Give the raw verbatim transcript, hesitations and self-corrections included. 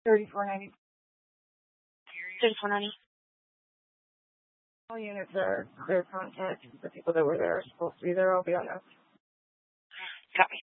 thirty-four ninety. thirty-four ninety. All units are clear contact. The people that were there are supposed to be there. I'll be on this. Copy.